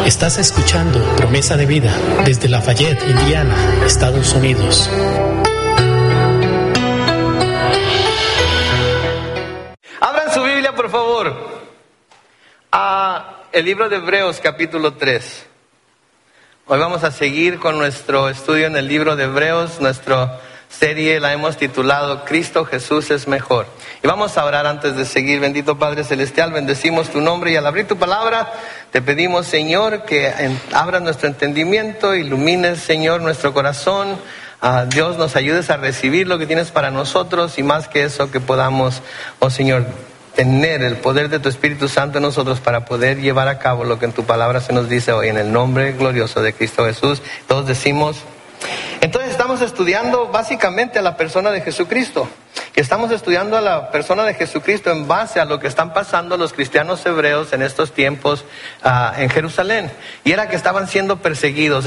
Estás escuchando Promesa de Vida desde Lafayette, Indiana, Estados Unidos. Abran su Biblia, por favor, a el libro de Hebreos, capítulo 3. Hoy vamos a seguir con nuestro estudio en el libro de Hebreos. Nuestra serie la hemos titulado Cristo Jesús es mejor. Y vamos a orar antes de seguir. Bendito Padre Celestial, bendecimos tu nombre y al abrir tu palabra te pedimos, Señor, que abras nuestro entendimiento, ilumines, Señor, nuestro corazón. Dios, nos ayudes a recibir lo que tienes para nosotros y más que eso, que podamos, oh Señor, tener el poder de tu Espíritu Santo en nosotros para poder llevar a cabo lo que en tu palabra se nos dice hoy, en el nombre glorioso de Cristo Jesús. Todos decimos. Entonces estamos estudiando básicamente a la persona de Jesucristo. Estamos estudiando a la persona de Jesucristo en base a lo que están pasando los cristianos hebreos en estos tiempos en Jerusalén. Y era que estaban siendo perseguidos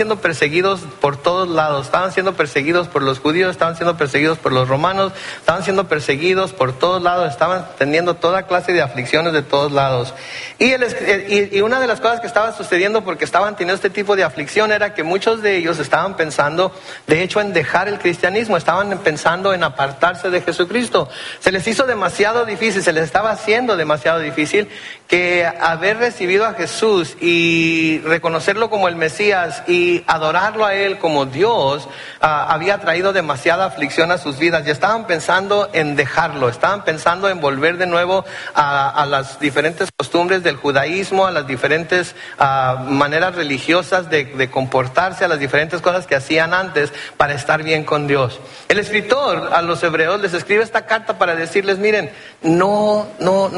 por todos lados. Estaban siendo perseguidos por los judíos, estaban siendo perseguidos por los romanos, estaban siendo perseguidos por todos lados, estaban teniendo toda clase de aflicciones de todos lados. Y una de las cosas que estaba sucediendo porque estaban teniendo este tipo de aflicción era que muchos de ellos estaban pensando, de hecho, en dejar el cristianismo, estaban pensando en apartarse de Jesucristo. Se les hizo demasiado difícil, se les estaba haciendo demasiado difícil que haber recibido a Jesús y reconocerlo como el Mesías y adorarlo a Él como Dios había traído demasiada aflicción a sus vidas y estaban pensando en dejarlo, estaban pensando en volver de nuevo a las diferentes costumbres del judaísmo, a las diferentes maneras religiosas de comportarse, a las diferentes cosas que hacían antes para estar bien con Dios. El escritor a los hebreos les escribe esta carta para decirles, miren, no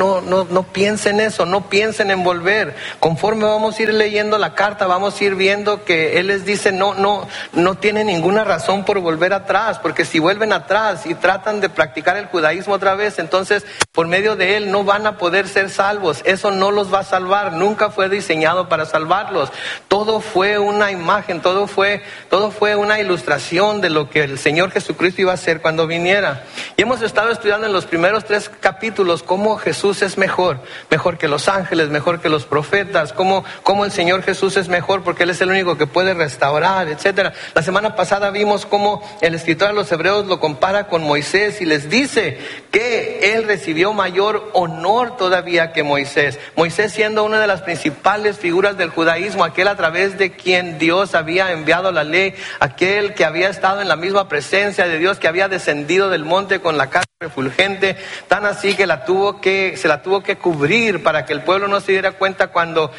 piensen eso, no piensen en volver. Conforme vamos a ir leyendo la carta, vamos a ir viendo que él les dice, no tiene ninguna razón por volver atrás, porque si vuelven atrás y tratan de practicar el judaísmo otra vez, entonces por medio de él no van a poder ser salvos. Eso no los va a salvar, nunca fue diseñado para salvarlos. Todo fue una imagen, todo fue una ilustración de lo que el Señor Jesucristo iba a hacer cuando viniera. Y hemos estado estudiando en los primeros 3 capítulos cómo Jesús es mejor que los ángeles, mejor que los profetas, cómo el Señor Jesús es mejor porque Él es el único que puede restaurar, etcétera. La semana pasada vimos cómo el escritor a los hebreos lo compara con Moisés y les dice que Él recibió mayor honor todavía que Moisés. Moisés siendo una de las principales figuras del judaísmo, aquel a través de quien Dios había enviado la ley, aquel que había estado en la misma presencia de Dios, que había descendido del monte con la cara refulgente, tan así que se la tuvo que cubrir para que el pueblo no se diera cuenta cuando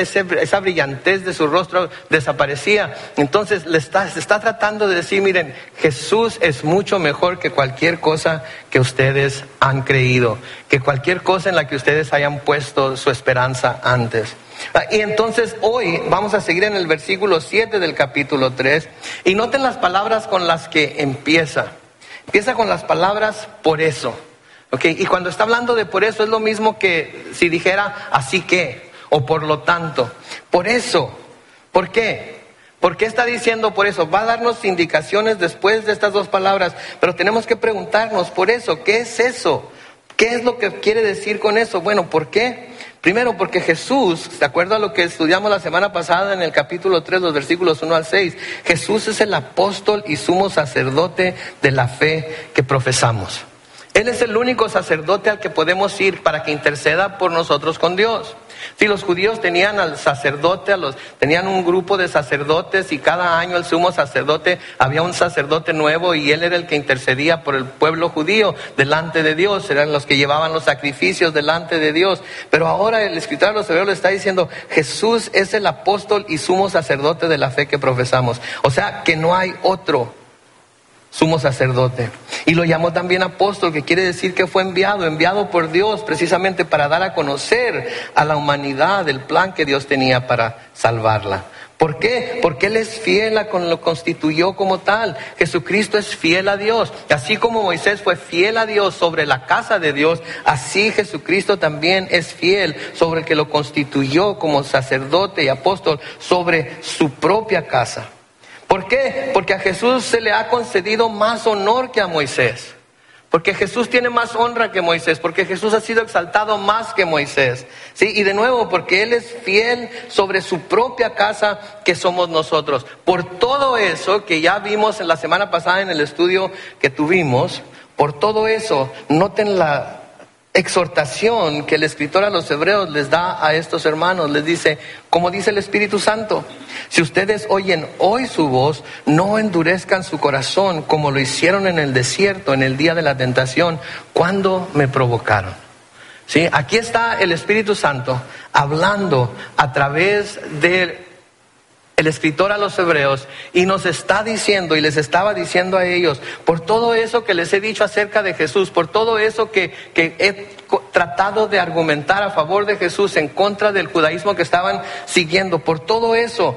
esa brillantez de su rostro desaparecía. Entonces se está tratando de decir, miren, Jesús es mucho mejor que cualquier cosa que ustedes han creído, que cualquier cosa en la que ustedes hayan puesto su esperanza antes. Y entonces hoy vamos a seguir en el versículo 7 del capítulo 3 y noten las palabras con las que empieza con las palabras por eso, ¿okay? Y cuando está hablando de por eso es lo mismo que si dijera así que o por lo tanto. Por eso, ¿por qué? ¿Por qué está diciendo por eso? Va a darnos indicaciones después de estas 2 palabras, pero tenemos que preguntarnos por eso, ¿qué es eso? ¿Qué es lo que quiere decir con eso? Bueno, ¿por qué? Primero, porque Jesús, de acuerdo a lo que estudiamos la semana pasada en el capítulo 3, los versículos 1 al 6, Jesús es el apóstol y sumo sacerdote de la fe que profesamos. Él es el único sacerdote al que podemos ir para que interceda por nosotros con Dios. Si los judíos tenían al sacerdote, tenían un grupo de sacerdotes y cada año el sumo sacerdote, había un sacerdote nuevo y él era el que intercedía por el pueblo judío delante de Dios, eran los que llevaban los sacrificios delante de Dios. Pero ahora el escritor de los hebreos le está diciendo, Jesús es el apóstol y sumo sacerdote de la fe que profesamos. O sea que no hay otro sumo sacerdote. Y lo llamó también apóstol, que quiere decir que fue enviado por Dios precisamente para dar a conocer a la humanidad el plan que Dios tenía para salvarla. ¿Por qué? Porque Él es fiel a quien lo constituyó como tal. Jesucristo es fiel a Dios. Así como Moisés fue fiel a Dios sobre la casa de Dios, así Jesucristo también es fiel sobre el que lo constituyó como sacerdote y apóstol sobre su propia casa. ¿Por qué? Porque a Jesús se le ha concedido más honor que a Moisés. Porque Jesús tiene más honra que Moisés, porque Jesús ha sido exaltado más que Moisés. ¿Sí? Y de nuevo, porque Él es fiel sobre su propia casa que somos nosotros. Por todo eso que ya vimos en la semana pasada en el estudio que tuvimos, por todo eso, noten la exhortación que el escritor a los hebreos les da a estos hermanos. Les dice, como dice el Espíritu Santo, si ustedes oyen hoy su voz, no endurezcan su corazón como lo hicieron en el desierto, en el día de la tentación, cuando me provocaron. ¿Sí? Aquí está el Espíritu Santo hablando a través de el escritor a los hebreos, y nos está diciendo, y les estaba diciendo a ellos, por todo eso que les he dicho acerca de Jesús, por todo eso que he tratado de argumentar a favor de Jesús, en contra del judaísmo que estaban siguiendo, por todo eso,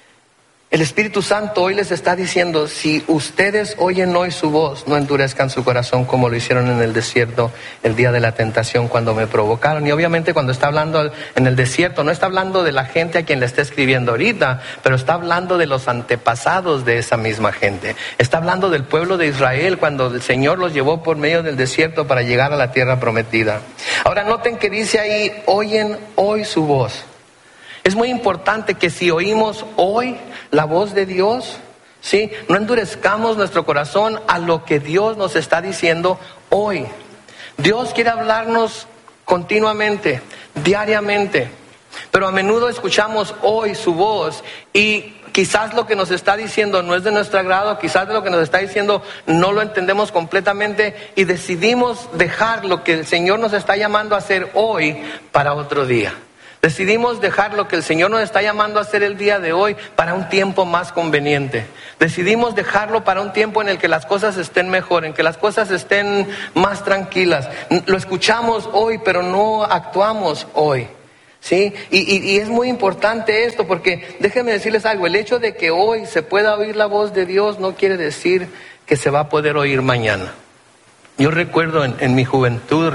el Espíritu Santo hoy les está diciendo, si ustedes oyen hoy su voz, no endurezcan su corazón como lo hicieron en el desierto el día de la tentación cuando me provocaron. Y obviamente cuando está hablando en el desierto, no está hablando de la gente a quien le está escribiendo ahorita, pero está hablando de los antepasados de esa misma gente. Está hablando del pueblo de Israel cuando el Señor los llevó por medio del desierto para llegar a la tierra prometida. Ahora noten que dice ahí, oyen hoy su voz. Es muy importante que si oímos hoy la voz de Dios, ¿sí?, no endurezcamos nuestro corazón a lo que Dios nos está diciendo hoy. Dios quiere hablarnos continuamente, diariamente, pero a menudo escuchamos hoy su voz y quizás lo que nos está diciendo no es de nuestro agrado, quizás lo que nos está diciendo no lo entendemos completamente y decidimos dejar lo que el Señor nos está llamando a hacer hoy para otro día. Decidimos dejar lo que el Señor nos está llamando a hacer el día de hoy para un tiempo más conveniente. Decidimos dejarlo para un tiempo en el que las cosas estén mejor, en que las cosas estén más tranquilas. Lo escuchamos hoy, pero no actuamos hoy. ¿Sí? Y es muy importante esto, porque déjenme decirles algo, el hecho de que hoy se pueda oír la voz de Dios no quiere decir que se va a poder oír mañana. Yo recuerdo en mi juventud,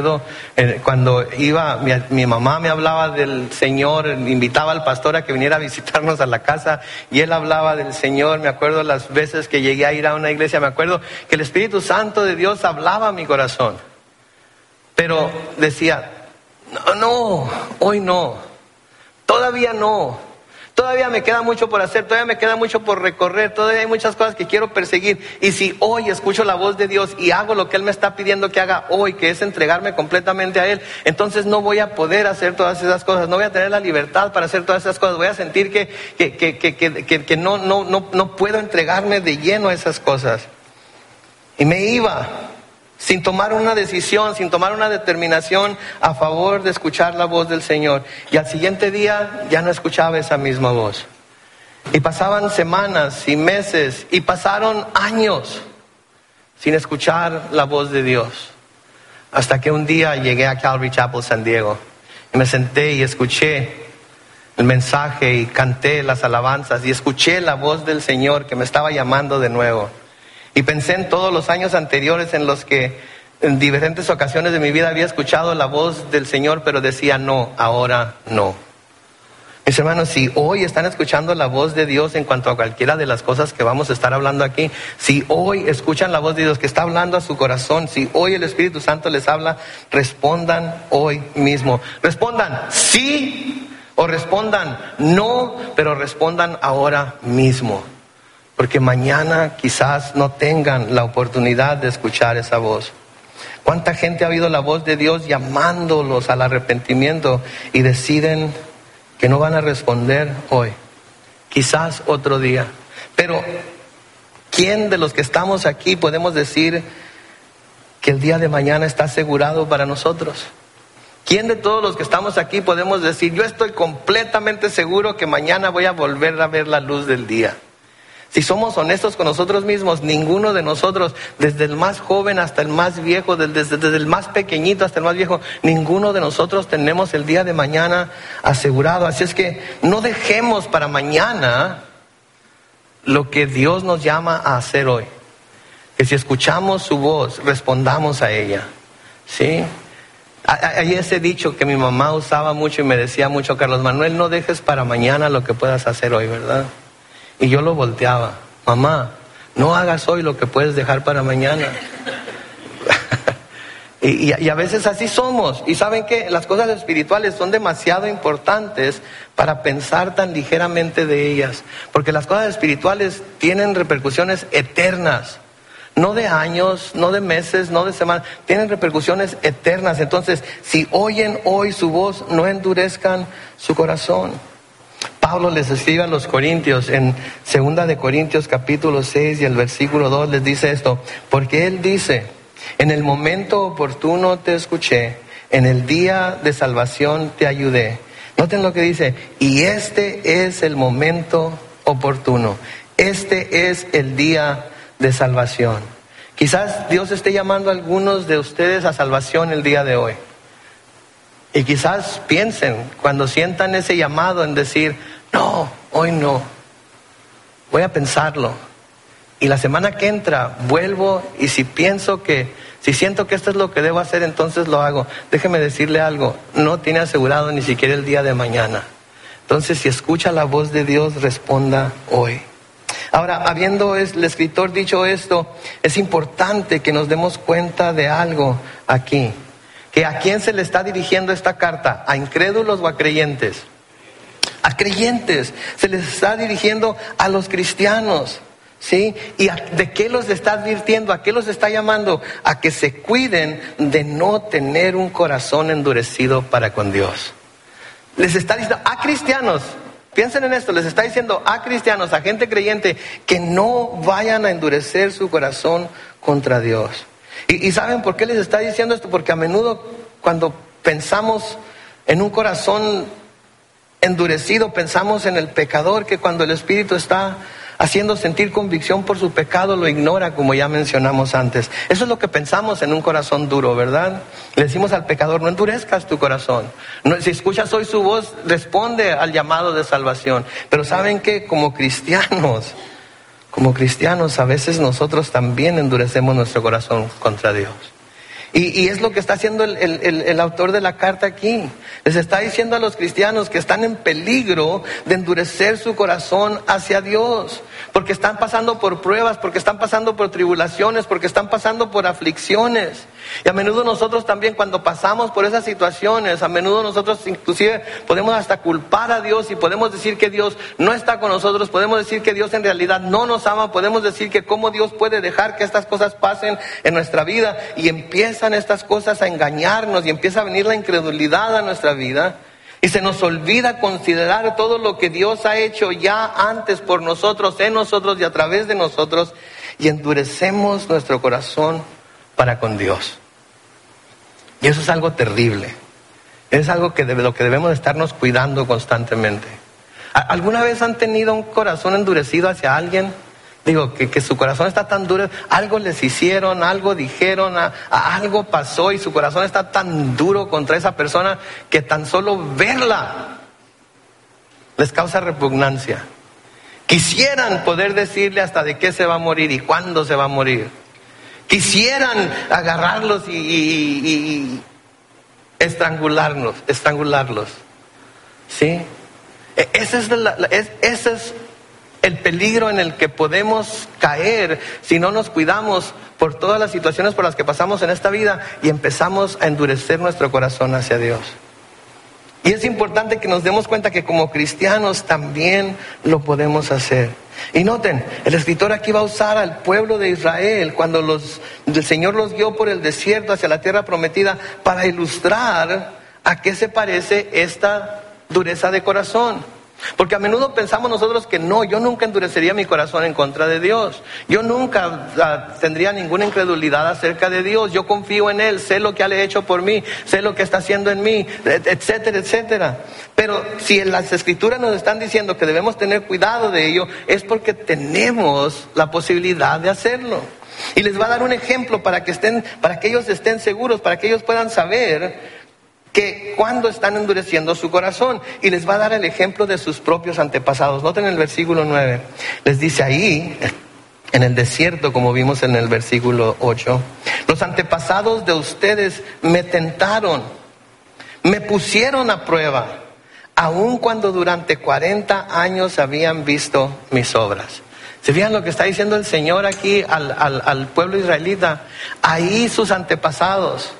cuando iba, mi mamá me hablaba del Señor, invitaba al pastor a que viniera a visitarnos a la casa y él hablaba del Señor. Me acuerdo las veces que llegué a ir a una iglesia, me acuerdo que el Espíritu Santo de Dios hablaba a mi corazón. Pero decía, no, hoy no, todavía no. Todavía me queda mucho por hacer, todavía me queda mucho por recorrer, todavía hay muchas cosas que quiero perseguir. Y si hoy escucho la voz de Dios y hago lo que Él me está pidiendo que haga hoy, que es entregarme completamente a Él, entonces no voy a poder hacer todas esas cosas, no voy a tener la libertad para hacer todas esas cosas, voy a sentir que no puedo entregarme de lleno a esas cosas. Y me iba sin tomar una decisión, sin tomar una determinación a favor de escuchar la voz del Señor. Y al siguiente día ya no escuchaba esa misma voz. Y pasaban semanas y meses y pasaron años sin escuchar la voz de Dios. Hasta que un día llegué a Calvary Chapel, San Diego, y me senté y escuché el mensaje y canté las alabanzas y escuché la voz del Señor que me estaba llamando de nuevo. Y pensé en todos los años anteriores en los que en diferentes ocasiones de mi vida había escuchado la voz del Señor, pero decía no, ahora no. Mis hermanos, si hoy están escuchando la voz de Dios en cuanto a cualquiera de las cosas que vamos a estar hablando aquí, si hoy escuchan la voz de Dios que está hablando a su corazón, si hoy el Espíritu Santo les habla, respondan hoy mismo. Respondan sí o respondan no, pero respondan ahora mismo. Porque mañana quizás no tengan la oportunidad de escuchar esa voz. ¿Cuánta gente ha oído la voz de Dios llamándolos al arrepentimiento y deciden que no van a responder hoy? Quizás otro día. Pero ¿quién de los que estamos aquí podemos decir que el día de mañana está asegurado para nosotros? ¿Quién de todos los que estamos aquí podemos decir, yo estoy completamente seguro que mañana voy a volver a ver la luz del día? Si somos honestos con nosotros mismos, ninguno de nosotros, desde el más joven hasta el más viejo, desde el más pequeñito hasta el más viejo, ninguno de nosotros tenemos el día de mañana asegurado. Así es que no dejemos para mañana lo que Dios nos llama a hacer hoy. Que si escuchamos su voz, respondamos a ella. ¿Sí? Hay ese dicho que mi mamá usaba mucho y me decía mucho, Carlos Manuel, no dejes para mañana lo que puedas hacer hoy, ¿verdad? Y yo lo volteaba, mamá, no hagas hoy lo que puedes dejar para mañana. Y a veces así somos. Y saben que las cosas espirituales son demasiado importantes para pensar tan ligeramente de ellas. Porque las cosas espirituales tienen repercusiones eternas. No de años, no de meses, no de semanas. Tienen repercusiones eternas. Entonces, si oyen hoy su voz, no endurezcan su corazón. Pablo les escribe a los Corintios en 2 de Corintios capítulo 6 y el versículo 2 les dice esto. Porque él dice: en el momento oportuno te escuché, en el día de salvación te ayudé. Noten lo que dice: y este es el momento oportuno, este es el día de salvación. Quizás Dios esté llamando a algunos de ustedes a salvación el día de hoy. Y quizás piensen, cuando sientan ese llamado, en decir: no, hoy no, voy a pensarlo. Y la semana que entra vuelvo, y si siento que esto es lo que debo hacer, entonces lo hago. Déjeme decirle algo: no tiene asegurado ni siquiera el día de mañana. Entonces, si escucha la voz de Dios, responda hoy. Ahora, habiendo el escritor dicho esto, es importante que nos demos cuenta de algo aquí. Que ¿a quién se le está dirigiendo esta carta? ¿A incrédulos o a creyentes? A creyentes. Se les está dirigiendo a los cristianos. ¿Sí? ¿Y de qué los está advirtiendo? ¿A qué los está llamando? A que se cuiden de no tener un corazón endurecido para con Dios. Les está diciendo a cristianos, piensen en esto, les está diciendo a cristianos, a gente creyente, que no vayan a endurecer su corazón contra Dios. ¿Y saben por qué les está diciendo esto? Porque a menudo cuando pensamos en un corazón endurecido, pensamos en el pecador, que cuando el Espíritu está haciendo sentir convicción por su pecado, lo ignora, como ya mencionamos antes. Eso es lo que pensamos en un corazón duro, ¿verdad? Le decimos al pecador: no endurezcas tu corazón. No, si escuchas hoy su voz, responde al llamado de salvación. Pero ¿saben qué? Como cristianos, a veces nosotros también endurecemos nuestro corazón contra Dios. Y es lo que está haciendo el autor de la carta aquí. Les está diciendo a los cristianos que están en peligro de endurecer su corazón hacia Dios. Porque están pasando por pruebas, porque están pasando por tribulaciones, porque están pasando por aflicciones. Y a menudo nosotros también, cuando pasamos por esas situaciones, a menudo nosotros inclusive podemos hasta culpar a Dios y podemos decir que Dios no está con nosotros, podemos decir que Dios en realidad no nos ama, podemos decir que cómo Dios puede dejar que estas cosas pasen en nuestra vida, y empiezan estas cosas a engañarnos y empieza a venir la incredulidad a nuestra vida. Y se nos olvida considerar todo lo que Dios ha hecho ya antes por nosotros, en nosotros y a través de nosotros, y endurecemos nuestro corazón para con Dios. Y eso es algo terrible. Es algo de lo que debemos estarnos cuidando constantemente. ¿Alguna vez han tenido un corazón endurecido hacia alguien? Digo, que su corazón está tan duro, algo les hicieron, algo dijeron, algo pasó y su corazón está tan duro contra esa persona que tan solo verla les causa repugnancia. Quisieran poder decirle hasta de qué se va a morir y cuándo se va a morir. Quisieran agarrarlos y estrangularlos. ¿Sí? Ese es el peligro en el que podemos caer si no nos cuidamos por todas las situaciones por las que pasamos en esta vida y empezamos a endurecer nuestro corazón hacia Dios. Y es importante que nos demos cuenta que como cristianos también lo podemos hacer. Y noten, el escritor aquí va a usar al pueblo de Israel cuando el Señor los guió por el desierto hacia la tierra prometida para ilustrar a qué se parece esta dureza de corazón. Porque a menudo pensamos nosotros que no, yo nunca endurecería mi corazón en contra de Dios. Yo nunca tendría ninguna incredulidad acerca de Dios. Yo confío en Él, sé lo que Él ha hecho por mí, sé lo que está haciendo en mí, etcétera, etcétera. Pero si en las Escrituras nos están diciendo que debemos tener cuidado de ello, es porque tenemos la posibilidad de hacerlo. Y les va a dar un ejemplo para que ellos estén seguros, para que ellos puedan saber que cuando están endureciendo su corazón, y les va a dar el ejemplo de sus propios antepasados. Noten el versículo 9, les dice ahí, en el desierto, como vimos en el versículo 8, los antepasados de ustedes me tentaron, me pusieron a prueba, aun cuando durante 40 años habían visto mis obras. ¿Se fijan lo que está diciendo el Señor aquí al pueblo israelita? Ahí sus antepasados,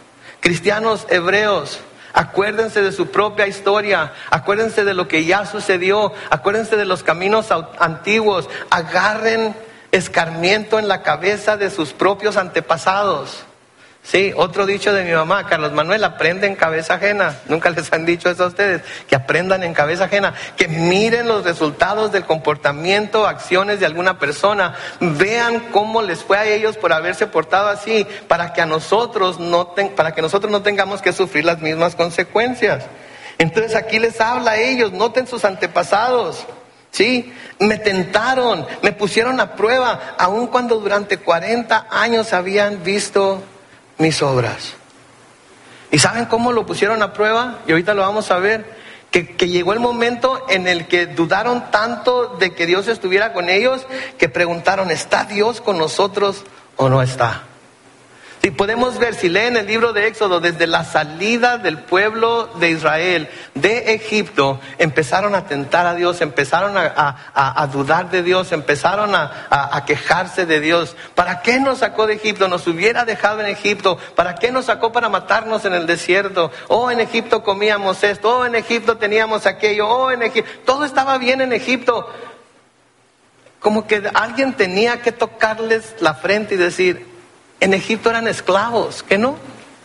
Cristianos hebreos, acuérdense de su propia historia, acuérdense de lo que ya sucedió, acuérdense de los caminos antiguos, agarren escarmiento en la cabeza de sus propios antepasados. Sí, otro dicho de mi mamá, Carlos Manuel, aprende en cabeza ajena. Nunca les han dicho eso a ustedes, que aprendan en cabeza ajena, que miren los resultados del comportamiento, acciones de alguna persona, vean cómo les fue a ellos por haberse portado así, para que nosotros no tengamos que sufrir las mismas consecuencias. Entonces aquí les habla a ellos, noten sus antepasados. Sí, me tentaron, me pusieron a prueba, aun cuando durante 40 años habían visto mis obras. ¿Y saben cómo lo pusieron a prueba? Y ahorita lo vamos a ver, que llegó el momento en el que dudaron tanto de que Dios estuviera con ellos, que preguntaron, ¿está Dios con nosotros o no está? Y podemos ver, si leen el libro de Éxodo, desde la salida del pueblo de Israel de Egipto, empezaron a tentar a Dios, empezaron a dudar de Dios, empezaron a quejarse de Dios. ¿Para qué nos sacó de Egipto? Nos hubiera dejado en Egipto. ¿Para qué nos sacó para matarnos en el desierto? Oh, en Egipto comíamos esto, oh, en Egipto teníamos aquello, oh, en Egipto. Todo estaba bien en Egipto. Como que alguien tenía que tocarles la frente y decir, en Egipto eran esclavos, ¿qué no?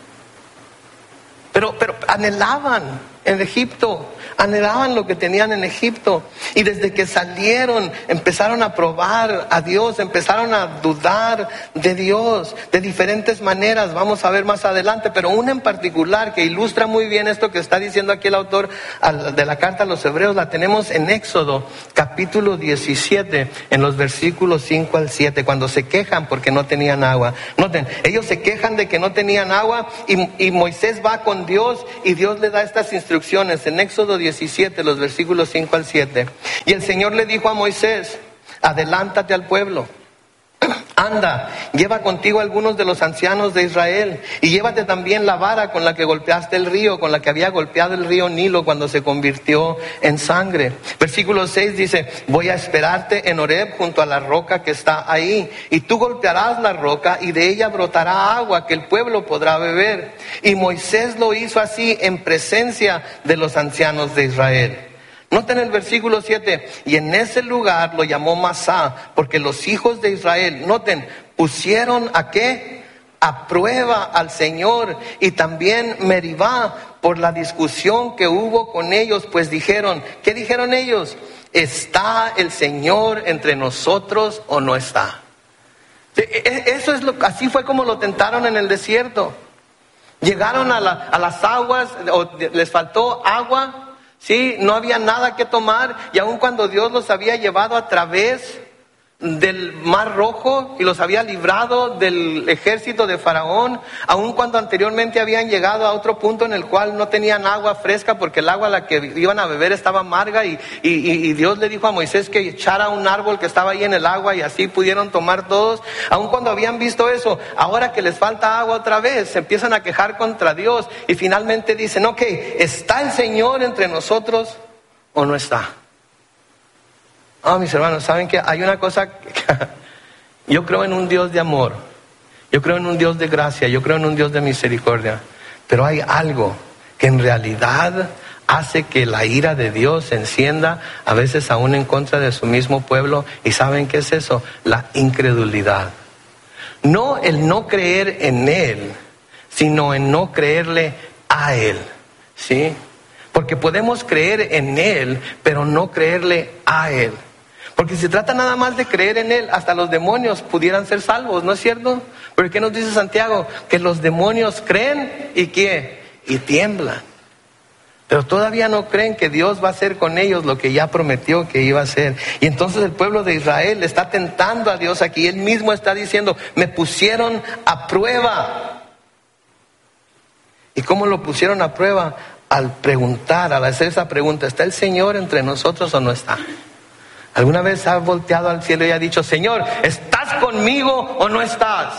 Pero anhelaban en Egipto, anhelaban lo que tenían en Egipto. Y desde que salieron, empezaron a probar a Dios, empezaron a dudar de Dios de diferentes maneras. Vamos a ver más adelante, pero una en particular que ilustra muy bien esto que está diciendo aquí el autor de la carta a los Hebreos, la tenemos en Éxodo, capítulo 17, en los versículos 5 al 7, cuando se quejan porque no tenían agua. Noten, ellos se quejan de que no tenían agua y Moisés va con Dios y Dios le da estas instrucciones en Éxodo 17, los versículos 5 al 7. Y el Señor le dijo a Moisés, adelántate al pueblo. Anda, lleva contigo algunos de los ancianos de Israel y llévate también la vara con la que golpeaste el río, con la que había golpeado el río Nilo cuando se convirtió en sangre. Versículo 6 dice, voy a esperarte en Horeb junto a la roca que está ahí y tú golpearás la roca y de ella brotará agua que el pueblo podrá beber. Y Moisés lo hizo así en presencia de los ancianos de Israel. Noten el versículo 7, y en ese lugar lo llamó Masá, porque los hijos de Israel, noten, pusieron ¿a qué? A prueba al Señor, y también Meribá, por la discusión que hubo con ellos, pues dijeron, ¿qué dijeron ellos? ¿Está el Señor entre nosotros o no está? Eso es así fue como lo tentaron en el desierto. Llegaron a las aguas, o les faltó agua. Sí, no había nada que tomar y aun cuando Dios los había llevado a través del Mar Rojo y los había librado del ejército de Faraón, aun cuando anteriormente habían llegado a otro punto en el cual no tenían agua fresca porque el agua a la que iban a beber estaba amarga y Dios le dijo a Moisés que echara un árbol que estaba ahí en el agua y así pudieron tomar todos. Aun cuando habían visto eso, ahora que les falta agua otra vez, se empiezan a quejar contra Dios y finalmente dicen, ok, ¿está el Señor entre nosotros o no está? Mis hermanos, ¿saben qué? Hay una cosa yo creo en un Dios de amor, yo creo en un Dios de gracia, yo creo en un Dios de misericordia, pero hay algo que en realidad hace que la ira de Dios se encienda, a veces aún en contra de su mismo pueblo, y ¿saben qué es eso? La incredulidad. No el no creer en Él, sino en no creerle a Él, ¿sí? Porque podemos creer en Él, pero no creerle a Él. Porque si se trata nada más de creer en Él, hasta los demonios pudieran ser salvos, ¿no es cierto? Pero ¿qué nos dice Santiago? Que los demonios creen y ¿qué? Y tiemblan. Pero todavía no creen que Dios va a hacer con ellos lo que ya prometió que iba a hacer. Y entonces el pueblo de Israel está tentando a Dios aquí. Él mismo está diciendo, me pusieron a prueba. ¿Y cómo lo pusieron a prueba? Al preguntar, al hacer esa pregunta, ¿está el Señor entre nosotros o no está? ¿Alguna vez has volteado al cielo y has dicho, Señor, ¿estás conmigo o no estás?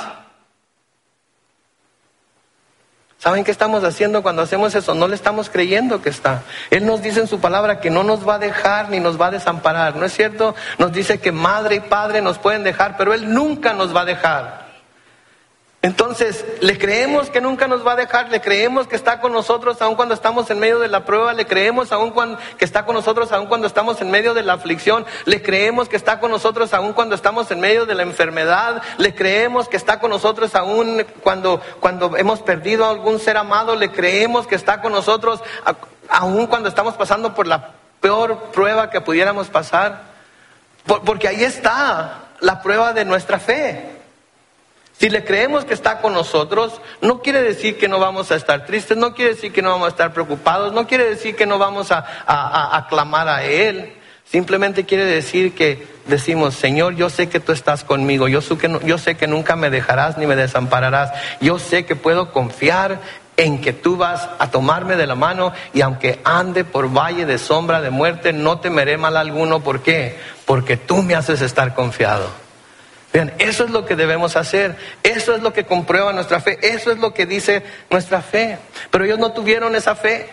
¿Saben qué estamos haciendo cuando hacemos eso? No le estamos creyendo que está. Él nos dice en su palabra que no nos va a dejar ni nos va a desamparar, ¿no es cierto? Nos dice que madre y padre nos pueden dejar, pero Él nunca nos va a dejar. Entonces, le creemos que nunca nos va a dejar, le creemos que está con nosotros aun cuando estamos en medio de la prueba, le creemos que está con nosotros aun cuando estamos en medio de la aflicción, le creemos que está con nosotros aun cuando estamos en medio de la enfermedad, le creemos que está con nosotros aun cuando hemos perdido a algún ser amado, le creemos que está con nosotros aun cuando estamos pasando por la peor prueba que pudiéramos pasar, porque ahí está la prueba de nuestra fe. Si le creemos que está con nosotros, no quiere decir que no vamos a estar tristes, no quiere decir que no vamos a estar preocupados, no quiere decir que no vamos a clamar a Él. Simplemente quiere decir que decimos, Señor, yo sé que tú estás conmigo, yo sé que nunca me dejarás ni me desampararás, yo sé que puedo confiar en que tú vas a tomarme de la mano y aunque ande por valle de sombra de muerte, no temeré mal alguno. ¿Por qué? Porque tú me haces estar confiado. Vean, eso es lo que debemos hacer, eso es lo que comprueba nuestra fe, eso es lo que dice nuestra fe. Pero ellos no tuvieron esa fe.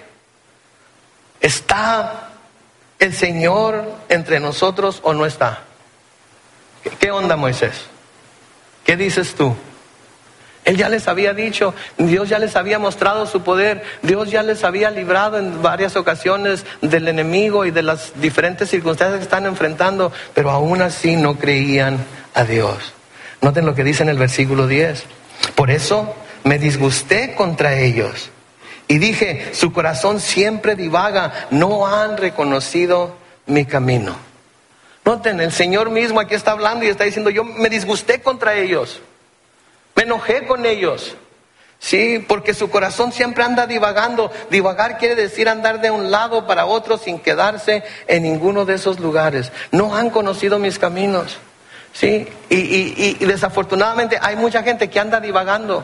¿Está el Señor entre nosotros o no está? ¿Qué onda, Moisés? ¿Qué dices tú? Él ya les había dicho, Dios ya les había mostrado su poder, Dios ya les había librado en varias ocasiones del enemigo y de las diferentes circunstancias que están enfrentando, pero aún así no creían a Dios. Noten lo que dice en el versículo 10. Por eso me disgusté contra ellos y dije, su corazón siempre divaga, no han reconocido mi camino. Noten, el Señor mismo aquí está hablando y está diciendo, yo me disgusté contra ellos. Me enojé con ellos, sí, porque su corazón siempre anda divagando. Divagar quiere decir andar de un lado para otro sin quedarse en ninguno de esos lugares. No han conocido mis caminos, sí, y desafortunadamente hay mucha gente que anda divagando,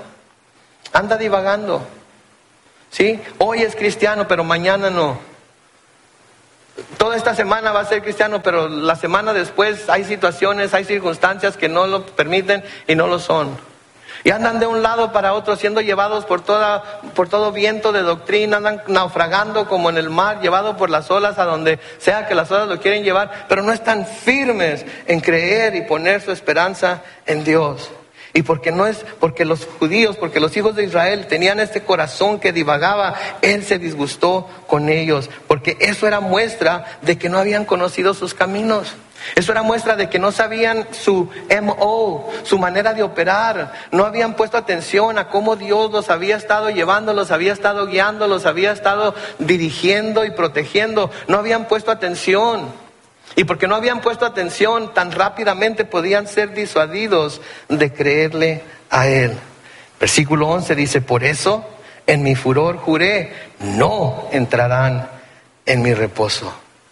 sí. Hoy es cristiano, pero mañana no. Toda esta semana va a ser cristiano, pero la semana después hay situaciones, hay circunstancias que no lo permiten y no lo son. Y andan de un lado para otro siendo llevados por todo viento de doctrina, andan naufragando como en el mar, llevados por las olas a donde sea que las olas lo quieren llevar, pero no están firmes en creer y poner su esperanza en Dios. Y porque los judíos, porque los hijos de Israel tenían este corazón que divagaba, Él se disgustó con ellos, porque eso era muestra de que no habían conocido sus caminos. Eso era muestra de que no sabían su MO, su manera de operar. No habían puesto atención a cómo Dios los había estado llevando, los había estado guiando, los había estado dirigiendo y protegiendo. No habían puesto atención. Y porque no habían puesto atención, tan rápidamente podían ser disuadidos de creerle a Él. Versículo 11 dice, por eso en mi furor juré, no entrarán en mi reposo.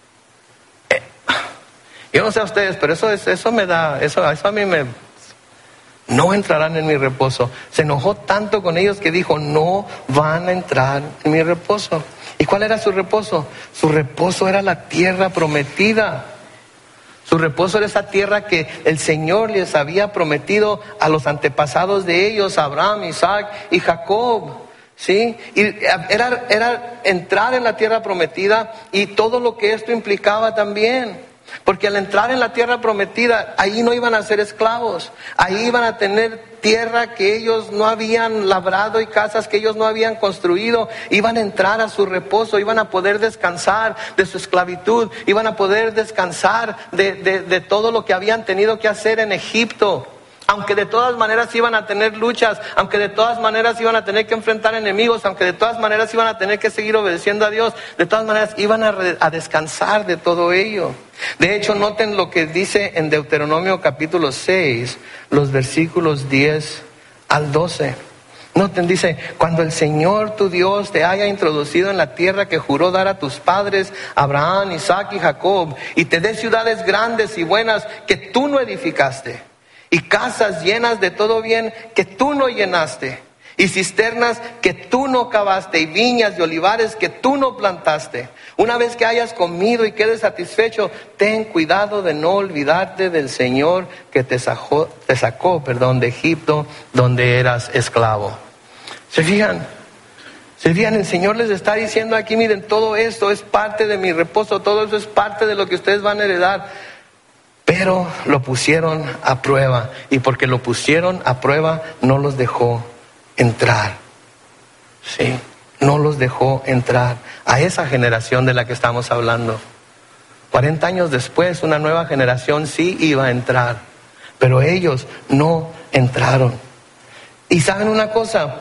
Yo no sé a ustedes, pero eso a mí no entrarán en mi reposo. Se enojó tanto con ellos que dijo, no van a entrar en mi reposo. ¿Y cuál era su reposo? Su reposo era la tierra prometida. Su reposo era esa tierra que el Señor les había prometido a los antepasados de ellos, Abraham, Isaac y Jacob. ¿Sí? Y era entrar en la tierra prometida y todo lo que esto implicaba también. Porque al entrar en la tierra prometida, ahí no iban a ser esclavos, ahí iban a tener tierra que ellos no habían labrado y casas que ellos no habían construido, iban a entrar a su reposo, iban a poder descansar de su esclavitud, iban a poder descansar de todo lo que habían tenido que hacer en Egipto. Aunque de todas maneras iban a tener luchas, aunque de todas maneras iban a tener que enfrentar enemigos, aunque de todas maneras iban a tener que seguir obedeciendo a Dios, de todas maneras iban a descansar de todo ello. De hecho, noten lo que dice en Deuteronomio capítulo 6, los versículos 10 al 12. Noten, dice, cuando el Señor tu Dios te haya introducido en la tierra que juró dar a tus padres, Abraham, Isaac y Jacob, y te dé ciudades grandes y buenas que tú no edificaste, y casas llenas de todo bien que tú no llenaste, y cisternas que tú no cavaste, y viñas y olivares que tú no plantaste. Una vez que hayas comido y quedes satisfecho, ten cuidado de no olvidarte del Señor que te sacó de Egipto, donde eras esclavo. ¿Se fijan? El Señor les está diciendo aquí, miren, todo esto es parte de mi reposo, todo eso es parte de lo que ustedes van a heredar. pero lo pusieron a prueba, y porque lo pusieron a prueba no los dejó entrar. Sí, no los dejó entrar a esa generación de la que estamos hablando. 40 años después, una nueva generación sí iba a entrar, pero ellos no entraron. Y ¿saben una cosa?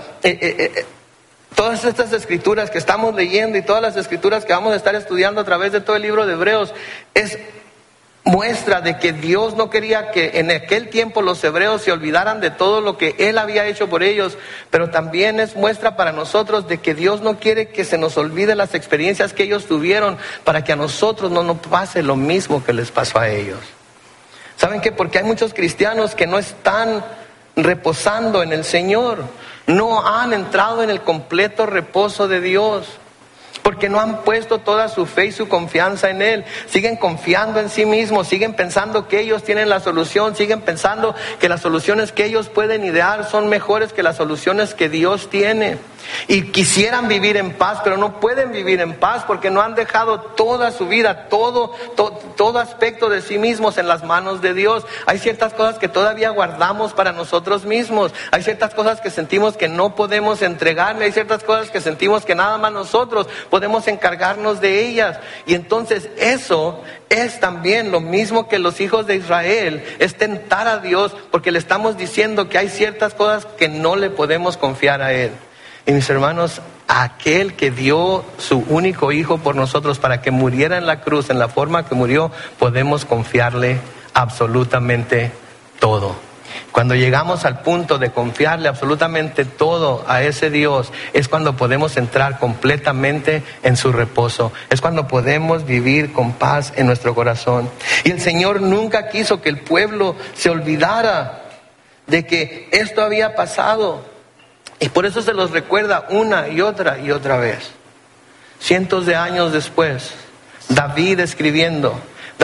Todas estas escrituras que estamos leyendo y todas las escrituras que vamos a estar estudiando a través de todo el libro de Hebreos es muestra de que Dios no quería que en aquel tiempo los hebreos se olvidaran de todo lo que Él había hecho por ellos, pero también es muestra para nosotros de que Dios no quiere que se nos olvide las experiencias que ellos tuvieron para que a nosotros no nos pase lo mismo que les pasó a ellos. ¿Saben qué? Porque hay muchos cristianos que no están reposando en el Señor, no han entrado en el completo reposo de Dios, porque no han puesto toda su fe y su confianza en Él. Siguen confiando en sí mismos, siguen pensando que ellos tienen la solución, siguen pensando que las soluciones que ellos pueden idear son mejores que las soluciones que Dios tiene. Y quisieran vivir en paz, pero no pueden vivir en paz porque no han dejado toda su vida, todo aspecto de sí mismos en las manos de Dios. Hay ciertas cosas que todavía guardamos para nosotros mismos. Hay ciertas cosas que sentimos que no podemos entregarle. Hay ciertas cosas que sentimos que nada más nosotros podemos encargarnos de ellas. Y entonces eso es también lo mismo que los hijos de Israel, es tentar a Dios porque le estamos diciendo que hay ciertas cosas que no le podemos confiar a Él. Y mis hermanos, aquel que dio su único hijo por nosotros para que muriera en la cruz, en la forma que murió, podemos confiarle absolutamente todo. Cuando llegamos al punto de confiarle absolutamente todo a ese Dios, es cuando podemos entrar completamente en su reposo. Es cuando podemos vivir con paz en nuestro corazón. Y el Señor nunca quiso que el pueblo se olvidara de que esto había pasado. Y por eso se los recuerda una y otra vez. Cientos de años después, David escribiendo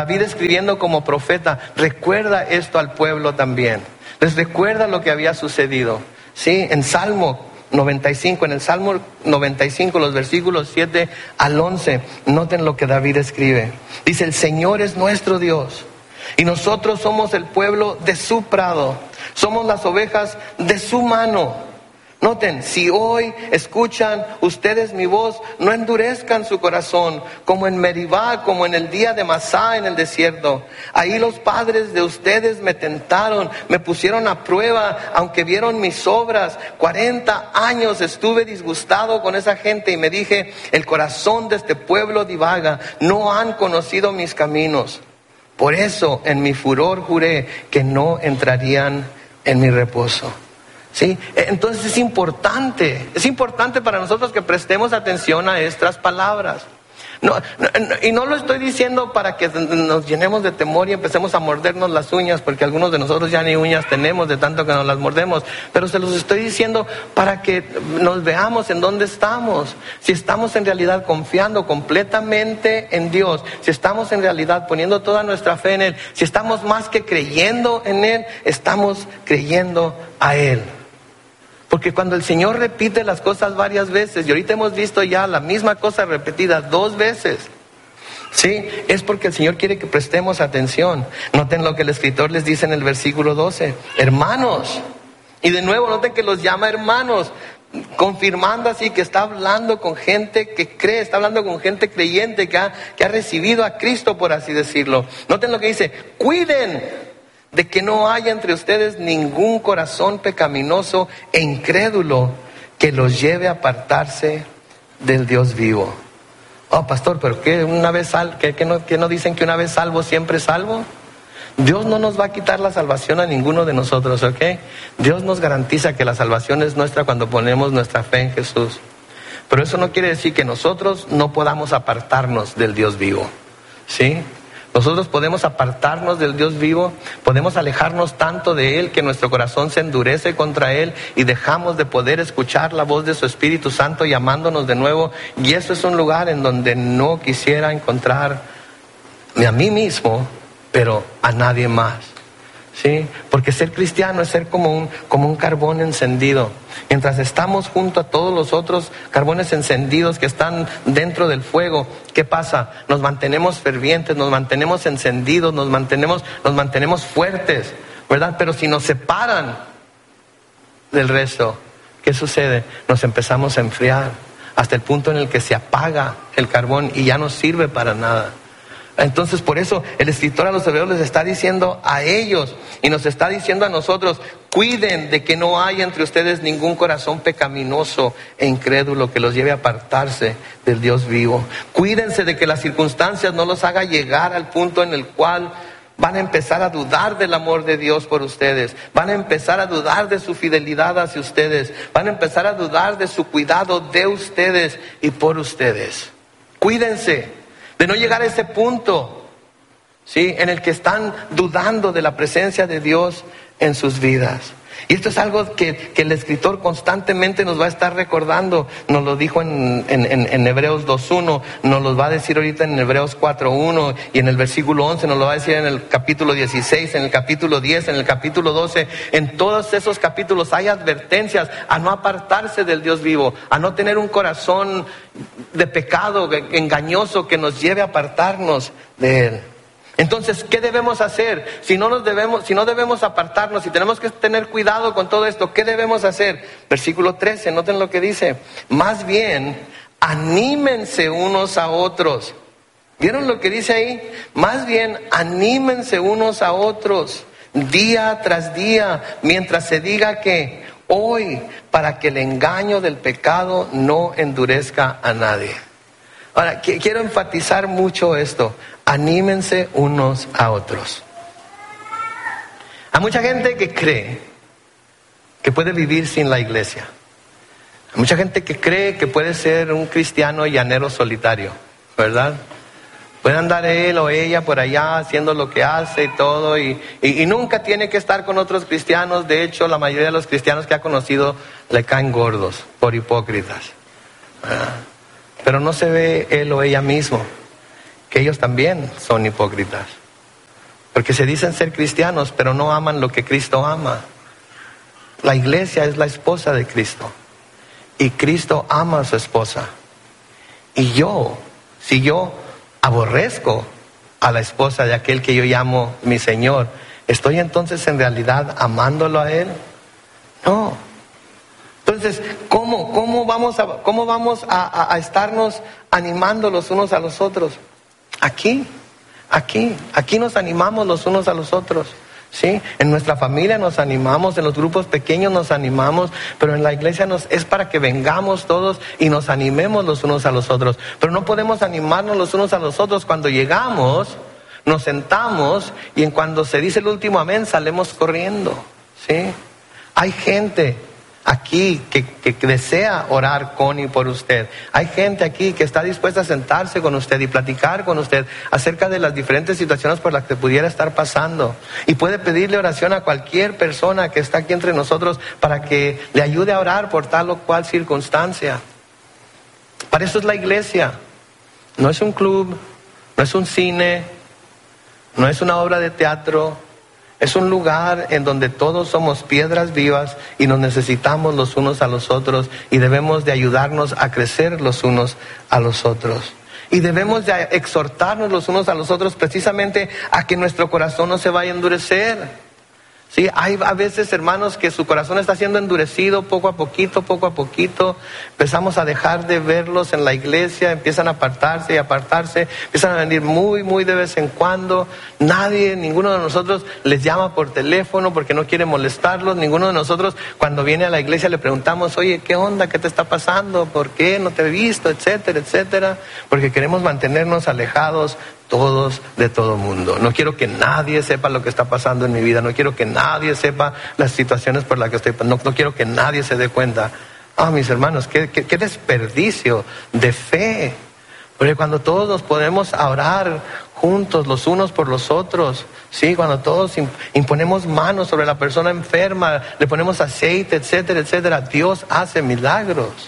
como profeta, recuerda esto al pueblo también. Les recuerda lo que había sucedido. ¿Sí? En Salmo 95, en el Salmo 95, los versículos 7 al 11, noten lo que David escribe. Dice: el Señor es nuestro Dios, y nosotros somos el pueblo de su prado, somos las ovejas de su mano. Noten, si hoy escuchan ustedes mi voz, no endurezcan su corazón, como en Meribá, como en el día de Masá en el desierto. Ahí los padres de ustedes me tentaron, me pusieron a prueba, aunque vieron mis obras. 40 años estuve disgustado con esa gente y me dije: el corazón de este pueblo divaga, no han conocido mis caminos. Por eso en mi furor juré que no entrarían en mi reposo. ¿Sí? Entonces es importante para nosotros que prestemos atención a estas palabras. Y no lo estoy diciendo para que nos llenemos de temor y empecemos a mordernos las uñas, porque algunos de nosotros ya ni uñas tenemos de tanto que nos las mordemos, pero se los estoy diciendo para que nos veamos en dónde estamos. Si estamos en realidad confiando completamente en Dios, si estamos en realidad poniendo toda nuestra fe en Él, si estamos más que creyendo en Él, estamos creyendo a Él. Porque cuando el Señor repite las cosas varias veces, y ahorita hemos visto ya la misma cosa repetida 2 veces, ¿sí? Es porque el Señor quiere que prestemos atención. Noten lo que el escritor les dice en el versículo 12, hermanos. Y de nuevo noten que los llama hermanos, confirmando así que está hablando con gente que cree, está hablando con gente creyente que ha recibido a Cristo, por así decirlo. Noten lo que dice: cuiden de que no haya entre ustedes ningún corazón pecaminoso e incrédulo que los lleve a apartarse del Dios vivo. Oh, pastor, ¿pero qué? ¿Qué no dicen que una vez salvo, siempre salvo? Dios no nos va a quitar la salvación a ninguno de nosotros, ¿ok? Dios nos garantiza que la salvación es nuestra cuando ponemos nuestra fe en Jesús. Pero eso no quiere decir que nosotros no podamos apartarnos del Dios vivo, ¿sí? Nosotros podemos apartarnos del Dios vivo, podemos alejarnos tanto de Él que nuestro corazón se endurece contra Él y dejamos de poder escuchar la voz de su Espíritu Santo llamándonos de nuevo. Y eso es un lugar en donde no quisiera encontrar a mí mismo, pero a nadie más. ¿sí? Porque ser cristiano es ser como un carbón encendido. Mientras estamos junto a todos los otros carbones encendidos que están dentro del fuego, ¿qué pasa? Nos mantenemos fervientes, nos mantenemos encendidos, nos mantenemos fuertes, ¿verdad? Pero si nos separan del resto, ¿qué sucede? Nos empezamos a enfriar hasta el punto en el que se apaga el carbón y ya no sirve para nada. Entonces, por eso el escritor a los hebreos les está diciendo a ellos y nos está diciendo a nosotros: cuiden de que no haya entre ustedes ningún corazón pecaminoso e incrédulo que los lleve a apartarse del Dios vivo. Cuídense de que las circunstancias no los haga llegar al punto en el cual van a empezar a dudar del amor de Dios por ustedes. Van a empezar a dudar de su fidelidad hacia ustedes. Van a empezar a dudar de su cuidado de ustedes y por ustedes. Cuídense de no llegar a ese punto, ¿sí?, en el que están dudando de la presencia de Dios en sus vidas. Y esto es algo que el escritor constantemente nos va a estar recordando. Nos lo dijo en Hebreos 2.1, nos lo va a decir ahorita en Hebreos 4.1 y en el versículo 11, nos lo va a decir en el capítulo 16, en el capítulo 10, en el capítulo 12. En todos esos capítulos hay advertencias a no apartarse del Dios vivo, a no tener un corazón de pecado engañoso que nos lleve a apartarnos de Él. Entonces, ¿qué debemos hacer? Si no debemos apartarnos, si tenemos que tener cuidado con todo esto, ¿qué debemos hacer? Versículo 13, noten lo que dice: más bien, anímense unos a otros. ¿Vieron lo que dice ahí? Más bien, anímense unos a otros, día tras día, mientras se diga que hoy, para que el engaño del pecado no endurezca a nadie. Ahora, quiero enfatizar mucho esto. Anímense unos a otros. Hay mucha gente que cree que puede vivir sin la iglesia. Hay mucha gente que cree que puede ser un cristiano llanero solitario, ¿verdad? Puede andar él o ella por allá haciendo lo que hace y todo, y nunca tiene que estar con otros cristianos. De hecho, la mayoría de los cristianos que ha conocido le caen gordos por hipócritas, ¿verdad? Pero no se ve él o ella mismo que ellos también son hipócritas, porque se dicen ser cristianos pero no aman lo que Cristo ama. La iglesia es la esposa de Cristo y Cristo ama a su esposa. Y si yo aborrezco a la esposa de aquel que yo llamo mi Señor, ¿estoy entonces en realidad amándolo a Él? No. Entonces, ¿cómo vamos a estarnos animando los unos a los otros? Aquí nos animamos los unos a los otros, ¿sí? En nuestra familia nos animamos, en los grupos pequeños nos animamos, pero en la iglesia es para que vengamos todos y nos animemos los unos a los otros. Pero no podemos animarnos los unos a los otros cuando llegamos, nos sentamos y cuando se dice el último amén salimos corriendo, ¿sí? Hay gente aquí que desea orar con y por usted. Hay gente aquí que está dispuesta a sentarse con usted y platicar con usted acerca de las diferentes situaciones por las que pudiera estar pasando. Y puede pedirle oración a cualquier persona que está aquí entre nosotros para que le ayude a orar por tal o cual circunstancia. Para eso es la iglesia. No es un club, no es un cine, no es una obra de teatro. Es un lugar en donde todos somos piedras vivas y nos necesitamos los unos a los otros y debemos de ayudarnos a crecer los unos a los otros. Y debemos de exhortarnos los unos a los otros precisamente a que nuestro corazón no se vaya a endurecer. Sí, hay a veces hermanos que su corazón está siendo endurecido poco a poquito. Empezamos a dejar de verlos en la iglesia, empiezan a apartarse, empiezan a venir muy de vez en cuando. Ninguno de nosotros les llama por teléfono porque no quiere molestarlos. Ninguno de nosotros cuando viene a la iglesia le preguntamos: oye, ¿qué onda? ¿Qué te está pasando? ¿Por qué no te he visto? Etcétera. Porque queremos mantenernos alejados todos de todo mundo. No quiero que nadie sepa lo que está pasando en mi vida. No quiero que nadie sepa las situaciones por las que estoy pasando. No quiero que nadie se dé cuenta. Mis hermanos, qué desperdicio de fe. Porque cuando todos nos podemos orar juntos los unos por los otros, ¿sí? Cuando todos imponemos manos sobre la persona enferma, le ponemos aceite, etcétera, Dios hace milagros.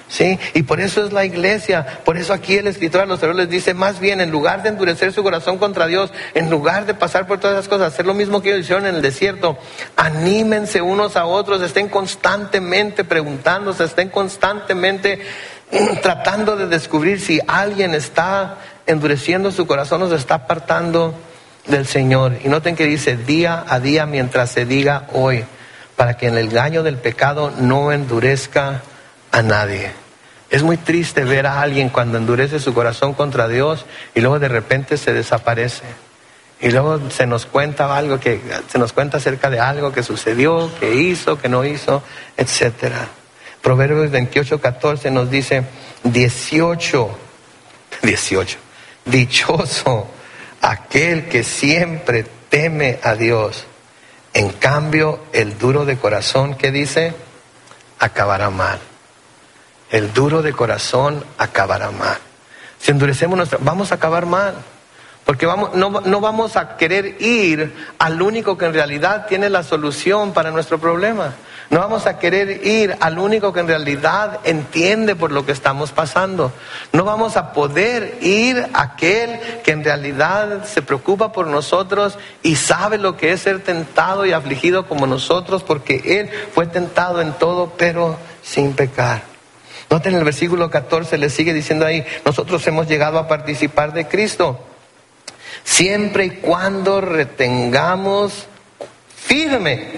¿Sí? Y por eso es la iglesia, por eso aquí el escritor a los hebreos les dice, más bien, en lugar de endurecer su corazón contra Dios, en lugar de pasar por todas esas cosas, hacer lo mismo que ellos hicieron en el desierto, anímense unos a otros, estén constantemente preguntándose, estén constantemente tratando de descubrir si alguien está endureciendo su corazón o se está apartando del Señor. Y noten que dice día a día mientras se diga hoy, para que en el engaño del pecado no endurezca a nadie. Es muy triste ver a alguien cuando endurece su corazón contra Dios y luego de repente se desaparece. Y luego se nos cuenta acerca de algo que sucedió, que hizo, que no hizo, etcétera. Proverbios 28:14 nos dice 18, dichoso aquel que siempre teme a Dios. En cambio, el duro de corazón, ¿qué dice? Acabará mal. El duro de corazón acabará mal. Si endurecemos vamos a acabar mal. Porque no vamos a querer ir al único que en realidad tiene la solución para nuestro problema. No vamos a querer ir al único que en realidad entiende por lo que estamos pasando. No vamos a poder ir a aquel que en realidad se preocupa por nosotros y sabe lo que es ser tentado y afligido como nosotros, porque Él fue tentado en todo, pero sin pecar. Noten el versículo 14, le sigue diciendo ahí, nosotros hemos llegado a participar de Cristo, siempre y cuando retengamos firme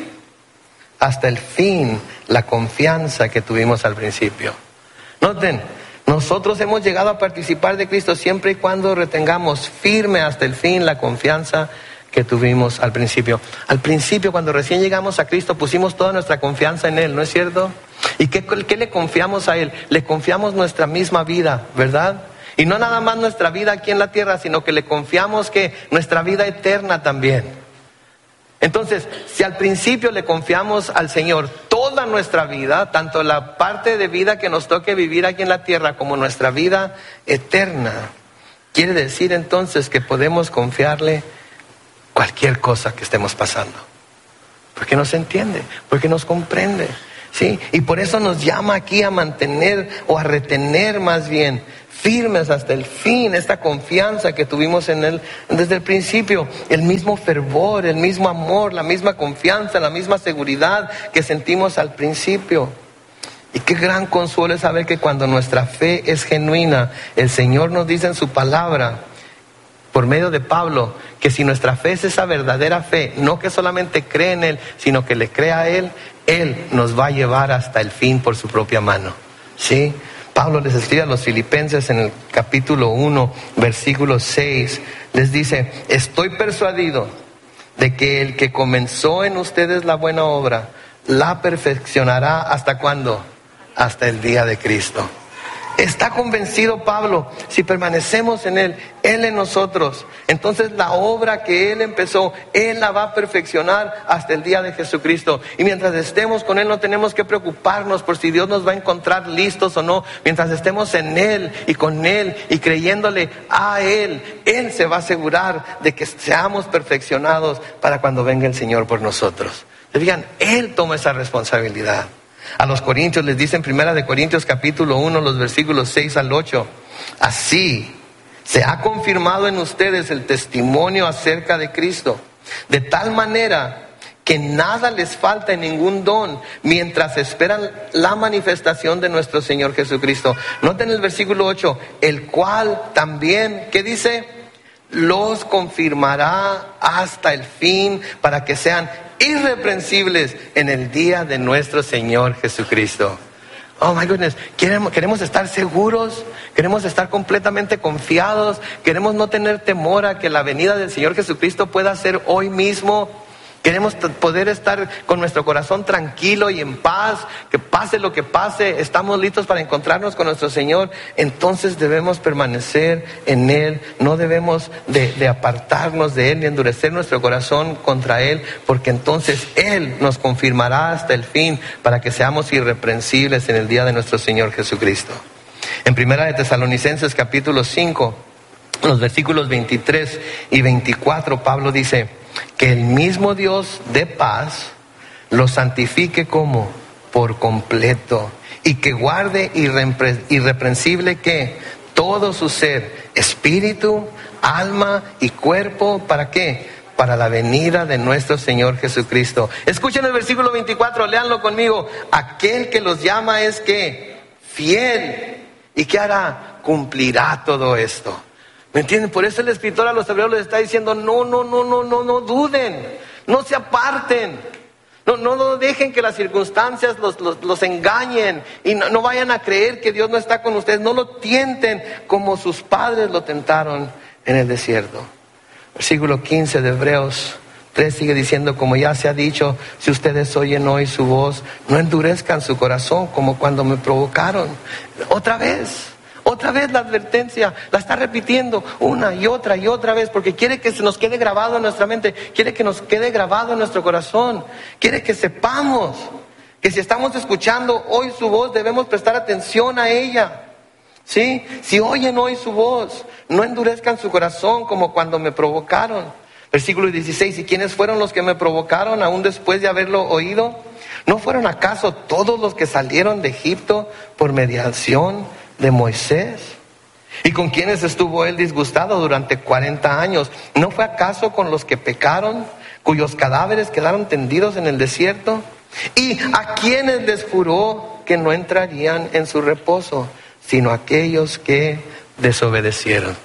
hasta el fin la confianza que tuvimos al principio. Noten, nosotros hemos llegado a participar de Cristo siempre y cuando retengamos firme hasta el fin la confianza que tuvimos al principio. Al principio, cuando recién llegamos a Cristo, pusimos toda nuestra confianza en Él, ¿no es cierto? ¿Y qué le confiamos a Él? Le confiamos nuestra misma vida, ¿verdad? Y no nada más nuestra vida aquí en la tierra, sino que le confiamos que nuestra vida eterna también. Entonces, si al principio le confiamos al Señor toda nuestra vida, tanto la parte de vida que nos toque vivir aquí en la tierra como nuestra vida eterna, quiere decir entonces que podemos confiarle cualquier cosa que estemos pasando. Porque nos entiende, porque nos comprende, ¿sí? Y por eso nos llama aquí a mantener o a retener más bien firmes hasta el fin esta confianza que tuvimos en Él desde el principio, el mismo fervor, el mismo amor, la misma confianza, la misma seguridad que sentimos al principio. Y qué gran consuelo es saber que cuando nuestra fe es genuina, el Señor nos dice en su palabra, por medio de Pablo, que si nuestra fe es esa verdadera fe, no que solamente cree en Él, sino que le crea a Él, Él nos va a llevar hasta el fin por su propia mano, ¿sí? Pablo les escribe a los filipenses en el capítulo 1, versículo 6, les dice, estoy persuadido de que el que comenzó en ustedes la buena obra, la perfeccionará ¿hasta cuándo? Hasta el día de Cristo. Está convencido Pablo, si permanecemos en Él, Él en nosotros, entonces la obra que Él empezó, Él la va a perfeccionar hasta el día de Jesucristo. Y mientras estemos con Él no tenemos que preocuparnos por si Dios nos va a encontrar listos o no. Mientras estemos en Él y con Él y creyéndole a Él, Él se va a asegurar de que seamos perfeccionados para cuando venga el Señor por nosotros. Digan, Él toma esa responsabilidad. A los Corintios les dice en 1 Corintios capítulo 1, los versículos 6 al 8, así se ha confirmado en ustedes el testimonio acerca de Cristo, de tal manera que nada les falta en ningún don mientras esperan la manifestación de nuestro Señor Jesucristo. Noten el versículo 8, el cual también, ¿qué dice? Los confirmará hasta el fin para que sean irreprensibles en el día de nuestro Señor Jesucristo. Oh my goodness, queremos estar seguros, queremos estar completamente confiados, queremos no tener temor a que la venida del Señor Jesucristo pueda ser hoy mismo. Queremos poder estar con nuestro corazón tranquilo y en paz, que pase lo que pase, estamos listos para encontrarnos con nuestro Señor. Entonces debemos permanecer en Él, no debemos de apartarnos de Él ni endurecer nuestro corazón contra Él, porque entonces Él nos confirmará hasta el fin para que seamos irreprensibles en el día de nuestro Señor Jesucristo. En 1 Tesalonicenses capítulo 5, los versículos 23 y 24, Pablo dice, que el mismo Dios de paz los santifique como por completo y que guarde irreprensible que todo su ser, espíritu, alma y cuerpo, ¿para qué? Para la venida de nuestro Señor Jesucristo. Escuchen el versículo 24, léanlo conmigo. Aquel que los llama es que fiel. ¿Y qué hará? Cumplirá todo esto. ¿Me entienden? Por eso el escritor a los hebreos les está diciendo, no duden, no se aparten. No dejen que las circunstancias los engañen y no vayan a creer que Dios no está con ustedes. No lo tienten como sus padres lo tentaron en el desierto. Versículo 15 de Hebreos 3 sigue diciendo, como ya se ha dicho, si ustedes oyen hoy su voz, no endurezcan su corazón como cuando me provocaron. Otra vez la advertencia, la está repitiendo una y otra vez, porque quiere que se nos quede grabado en nuestra mente, quiere que nos quede grabado en nuestro corazón, quiere que sepamos que si estamos escuchando hoy su voz, debemos prestar atención a ella. ¿Sí? Si oyen hoy su voz, no endurezcan su corazón como cuando me provocaron. Versículo 16, ¿y quiénes fueron los que me provocaron aún después de haberlo oído? ¿No fueron acaso todos los que salieron de Egipto por mediación de Moisés? ¿Y con quienes estuvo él disgustado durante 40 años? ¿No fue acaso con los que pecaron, cuyos cadáveres quedaron tendidos en el desierto? ¿Y a quienes les juró que no entrarían en su reposo, sino aquellos que desobedecieron?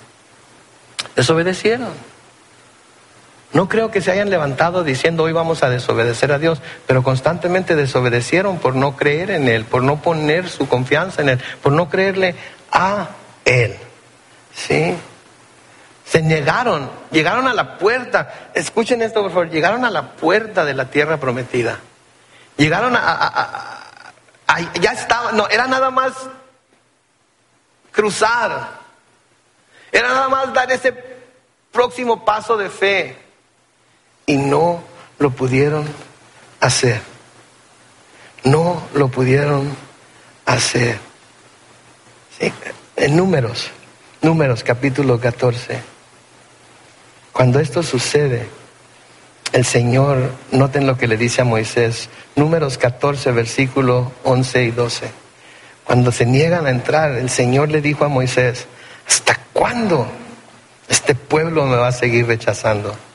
No creo que se hayan levantado diciendo hoy vamos a desobedecer a Dios, pero constantemente desobedecieron por no creer en Él, por no poner su confianza en Él, por no creerle a Él. ¿Sí? Se negaron, llegaron a la puerta, escuchen esto por favor, llegaron a la puerta de la tierra prometida. Llegaron ya estaba, no, era nada más cruzar, era nada más dar ese próximo paso de fe. Y no lo pudieron hacer. No lo pudieron hacer. ¿Sí? En Números capítulo 14. Cuando esto sucede, el Señor, noten lo que le dice a Moisés. Números 14, versículo 11 y 12. Cuando se niegan a entrar, el Señor le dijo a Moisés, ¿hasta cuándo este pueblo me va a seguir rechazando?